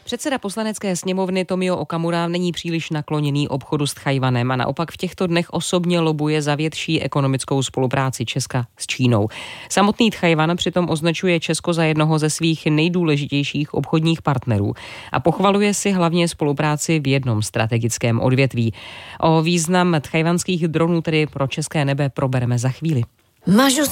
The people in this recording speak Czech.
Předseda poslanecké sněmovny Tomio Okamura není příliš nakloněný obchodu s Tchaj-wanem a naopak v těchto dnech osobně lobuje za větší ekonomickou spolupráci Česka s Čínou. Samotný Tchaj-wan přitom označuje Česko za jednoho ze svých nejdůležitějších obchodních partnerů a pochvaluje si hlavně spolupráci v jednom strategickém odvětví. O význam tchajwanských dronů tedy pro české nebe probereme za chvíli.